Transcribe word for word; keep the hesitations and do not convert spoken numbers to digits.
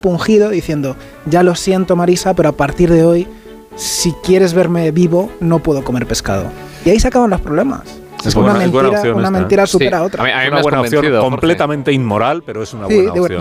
pungido diciendo, ya lo siento Marisa, pero a partir de hoy, si quieres verme vivo, no puedo comer pescado. Y ahí se acaban los problemas. Es una buena, mentira, es buena una esta, mentira ¿eh? supera Sí. a otra. A mí, a mí una me has buena opción, convencido, completamente inmoral, pero es una Sí, buena de, opción.